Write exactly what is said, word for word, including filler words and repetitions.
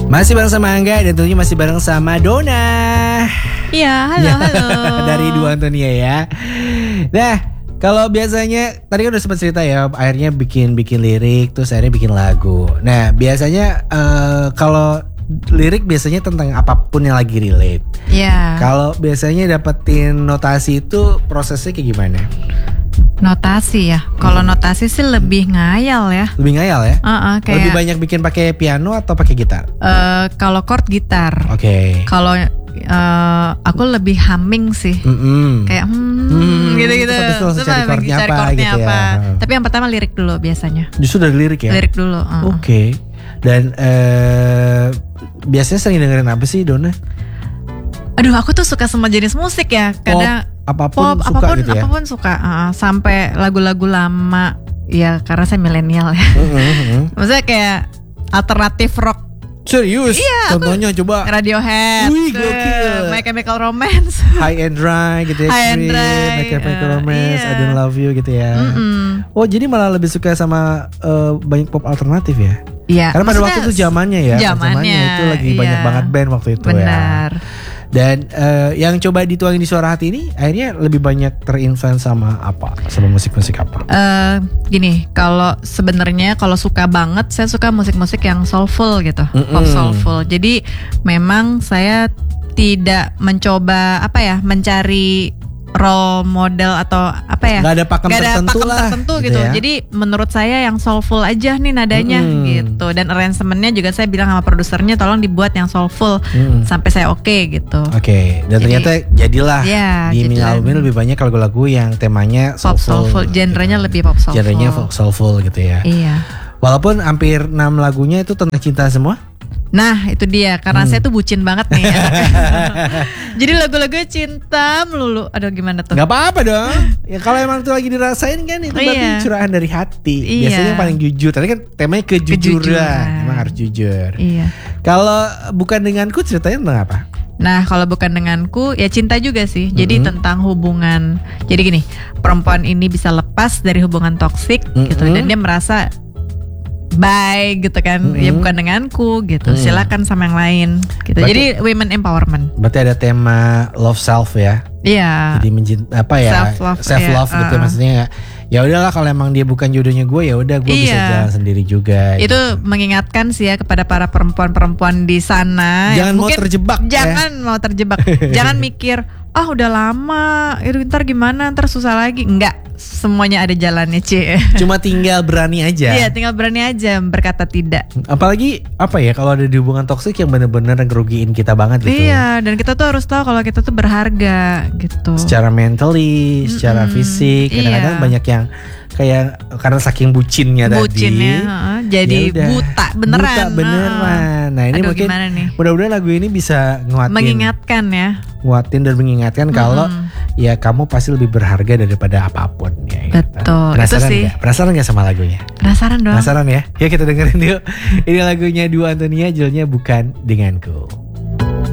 Masih bareng sama Angga dan tentunya masih bareng sama Dona. Iya, halo, halo. Dari Dua Antonia ya. Nah, kalau biasanya tadi kan udah sempat cerita ya, akhirnya bikin-bikin lirik, terus akhirnya bikin lagu. Nah, biasanya uh, kalau lirik biasanya tentang apapun yang lagi relate. Iya. Kalau biasanya dapetin notasi itu prosesnya kayak gimana? Notasi ya. Kalau notasi sih lebih ngayal ya. Lebih ngayal ya? Uh-uh, kayak, Lebih banyak bikin pakai piano atau pakai gitar? Uh, kalau chord gitar. Oke. Okay. Kalau uh, aku lebih humming sih. Mm-hmm. Kayak hmm, hmm gitu-gitu. Terus habis itu cari chordnya apa, chordnya gitu apa. ya. Tapi yang pertama lirik dulu biasanya. Justru dari lirik ya? Lirik dulu. Uh. Oke. Okay. Dan uh, biasanya sering dengerin apa sih, Dona? Aduh, aku tuh suka semua jenis musik ya. Kadang pop, apapun pop, suka apapun, gitu ya. apapun suka. Uh, sampai lagu-lagu lama. Ya karena saya milenial ya. Mm-hmm. Maksudnya kayak alternatif rock. Serius? Iya. Contohnya coba. Radiohead. Wih, gokil. My Chemical Romance. High and Dry gitu ya. High and Dry. My Chemical uh, Romance. iya. I Don't Love You gitu ya. Mm-mm. Oh, jadi malah lebih suka sama uh, banyak pop alternatif ya? Iya. Karena pada waktu itu zamannya ya. Zamannya itu lagi iya. banyak banget band waktu itu. Benar. Ya. Dan uh, yang coba dituangin di Suara Hati ini akhirnya lebih banyak terinfluence sama apa? Sama musik-musik apa? Uh, gini, kalau sebenarnya kalau suka banget saya suka musik-musik yang soulful gitu, Mm-mm. pop soulful. Jadi memang saya tidak mencoba apa ya, mencari role model atau apa ya? Gak ada pakem gak ada tertentu pakem lah. tertentu gitu gitu. ya. Jadi menurut saya yang soulful aja nih nadanya Mm-mm. gitu. Dan arrangementnya juga saya bilang sama produsernya tolong dibuat yang soulful Mm. sampai saya oke okay, gitu. Oke, okay. Dan Jadi, ternyata jadilah ya, di mini jadilah. album ini lebih banyak lagu-lagu yang temanya Pop soulful, genrenya gitu. lebih pop soulful. Genrenya soulful gitu ya. Iya. Walaupun hampir enam lagunya itu tentang cinta semua. Nah itu dia, karena Hmm. saya tuh bucin banget nih. Jadi lagu-lagu cinta melulu. Aduh gimana tuh? Gak apa-apa dong. Ya kalau emang itu lagi dirasain kan itu berarti Iya. curahan dari hati. Iya. Biasanya yang paling jujur. Tadi kan temanya kejujuran. Kejujuran. Emang harus jujur. Iya. Kalau bukan denganku ceritanya tentang apa? Nah kalau bukan denganku ya cinta juga sih. Jadi Mm-hmm. tentang hubungan. Jadi gini, perempuan ini bisa lepas dari hubungan toksik Mm-hmm. gitu, dan dia merasa baik gitu kan. Mm-hmm. Ya bukan denganku gitu. Mm. Silakan sama yang lain gitu. Berarti- Jadi women empowerment. Berarti ada tema love self ya. Iya. Jadi menjin apa ya? Self-love, Self love iya, gitu uh-uh. maksudnya. Ya udahlah kalau emang dia bukan jodohnya gue ya udah gue bisa Iya. jalan sendiri juga. Itu gitu. mengingatkan sih ya kepada para perempuan-perempuan di sana. Jangan yang mau mungkin terjebak, ya. Jangan mau terjebak. Jangan mikir, ah udah lama, itu ntar gimana, ntar susah lagi. Enggak, semuanya ada jalannya, Ci. Cuma tinggal berani aja. Iya, tinggal berani aja berkata tidak. Apalagi apa ya kalau ada di hubungan toksik yang benar-benar ngerugiin kita banget gitu. Iya, dan kita tuh harus tahu kalau kita tuh berharga gitu. Secara mentally, secara Mm-mm, fisik, kadang-kadang iya. banyak yang kayak karena saking bucinnya, Bucinnya, tadi. heeh, jadi ya udah, buta beneran. Buta beneran. Nah ini Aduh, mungkin gimana nih? mudah-mudahan lagu ini bisa nguatin, Mengingatkan ya. nguatin dan mengingatkan kalau Mm-mm. ya kamu pasti lebih berharga daripada apapun ya. gitu. Betul, Penasaran itu sih. nggak? Penasaran nggak sama lagunya? Penasaran dong. Penasaran ya? Ya kita dengerin yuk. Ini lagunya Dua Antonia, judulnya Bukan Denganku.